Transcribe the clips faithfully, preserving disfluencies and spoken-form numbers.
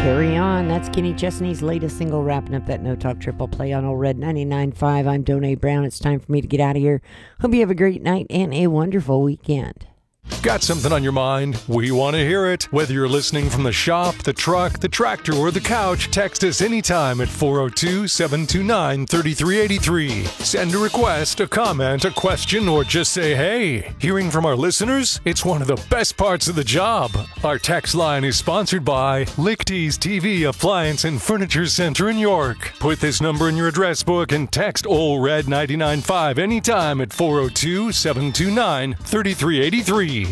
Carry On. That's Kenny Chesney's latest single, wrapping up that No Talk Triple Play on Old Red ninety-nine point five. I'm Donay Brown. It's time for me to get out of here. Hope you have a great night and a wonderful weekend. Got something on your mind? We want to hear it. Whether you're listening from the shop, the truck, the tractor, or the couch, text us anytime at four oh two, seven two nine, three three eight three. Send a request, a comment, a question, or just say hey. Hearing from our listeners? It's one of the best parts of the job. Our text line is sponsored by Lichty's T V Appliance and Furniture Center in York. Put this number in your address book and text Old Red ninety-nine point five anytime at four oh two, seven two nine, three three eight three.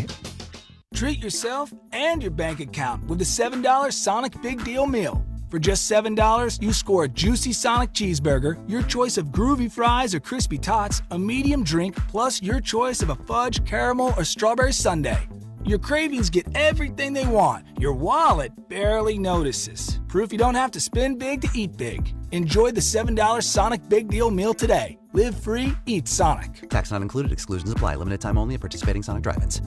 Treat yourself and your bank account with the seven dollar Sonic Big Deal Meal. For just seven dollars, you score a juicy Sonic cheeseburger, your choice of groovy fries or crispy tots, a medium drink, plus your choice of a fudge, caramel, or strawberry sundae. Your cravings get everything they want. Your wallet barely notices. Proof you don't have to spend big to eat big. Enjoy the seven dollar Sonic Big Deal Meal today. Live free, eat Sonic. Tax not included. Exclusions apply. Limited time only at participating Sonic drive-ins.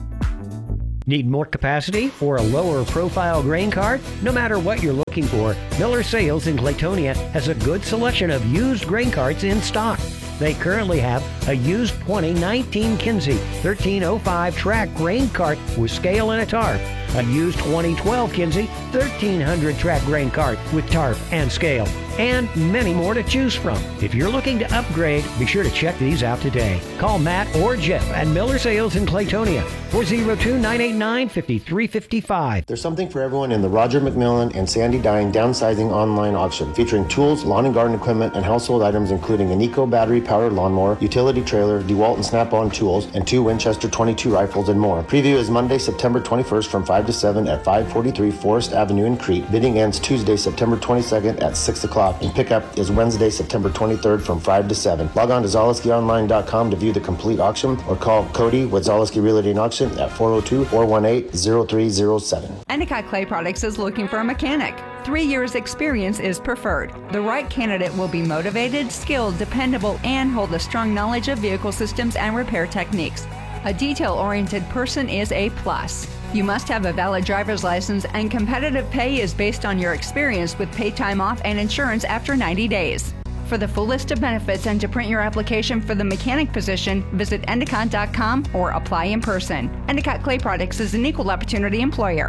Need more capacity or a lower profile grain cart? No matter what you're looking for, Miller Sales in Claytonia has a good selection of used grain carts in stock. They currently have a used twenty nineteen Kinsey thirteen oh five track grain cart with scale and a tarp, a used twenty twelve Kinsey thirteen hundred track grain cart with tarp and scale, and many more to choose from. If you're looking to upgrade, be sure to check these out today. Call Matt or Jeff at Miller Sales in Claytonia, four oh two, nine eight nine, five three five five. There's something for everyone in the Roger McMillan and Sandy Dine downsizing online auction, featuring tools, lawn and garden equipment, and household items including an Eco battery-powered lawnmower, utility trailer, DeWalt and Snap-on tools, and two Winchester twenty-two rifles and more. Preview is Monday, September twenty-first from five to seven at five forty-three Forest Avenue in Crete. Bidding ends Tuesday, September twenty-second at six o'clock, and pickup is Wednesday, September twenty-third from five to seven. Log on to Zaleski Online dot com to view the complete auction, or call Cody with Zaleski Realty and Auction at four oh two, four one eight, oh three oh seven. Endicott Clay Products is looking for a mechanic. Three years experience is preferred. The right candidate will be motivated, skilled, dependable, and hold a strong knowledge of vehicle systems and repair techniques. A detail-oriented person is a plus. You must have a valid driver's license, and competitive pay is based on your experience with paid time off and insurance after ninety days. For the full list of benefits and to print your application for the mechanic position, visit Endicott dot com or apply in person. Endicott Clay Products is an equal opportunity employer.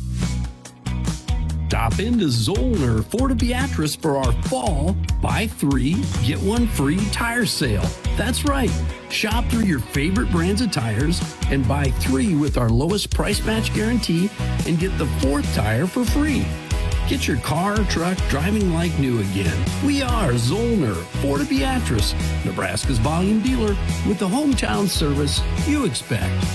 Stop into Zollner Fort Beatrice for our fall buy three, get one free tire sale. That's right. Shop through your favorite brands of tires and buy three with our lowest price match guarantee and get the fourth tire for free. Get your car or truck driving like new again. We are Zollner Fort Beatrice, Nebraska's volume dealer with the hometown service you expect.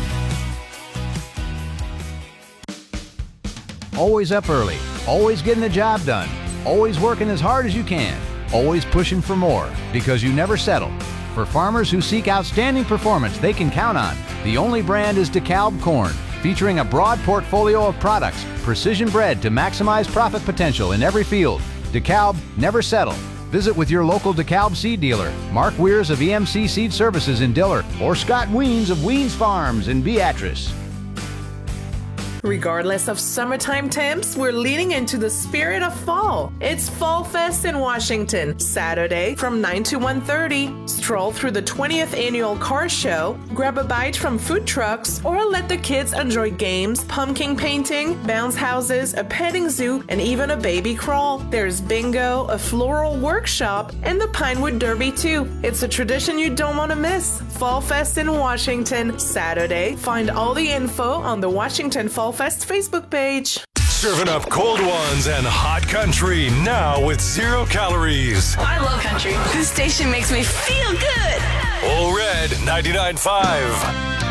Always up early, always getting the job done, always working as hard as you can, always pushing for more, because you never settle. For farmers who seek outstanding performance they can count on, the only brand is DeKalb Corn, featuring a broad portfolio of products, precision bred to maximize profit potential in every field. DeKalb, never settle. Visit with your local DeKalb seed dealer, Mark Weirs of E M C Seed Services in Diller, or Scott Weens of Weens Farms in Beatrice. Regardless of summertime temps, we're leaning into the spirit of fall. It's Fall Fest in Washington, Saturday from nine to one thirty. Stroll through the twentieth annual car show, grab a bite from food trucks, or let the kids enjoy games, pumpkin painting, bounce houses, a petting zoo, and even a baby crawl. There's bingo, a floral workshop, and the Pinewood Derby too. It's a tradition you don't want to miss. Fall Fest in Washington, Saturday. Find all the info on the Washington Fall Fest Facebook page. Serving up cold ones and hot country now with zero calories. I love country. This station makes me feel good. Old Red ninety-nine point five.